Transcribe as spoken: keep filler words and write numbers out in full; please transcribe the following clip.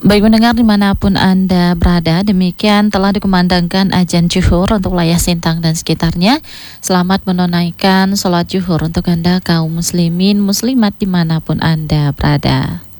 Baik pendengar dimanapun Anda berada, demikian telah dikumandangkan azan zuhur untuk wilayah Sintang dan sekitarnya. Selamat menunaikan sholat zuhur untuk Anda kaum muslimin muslimat dimanapun Anda berada.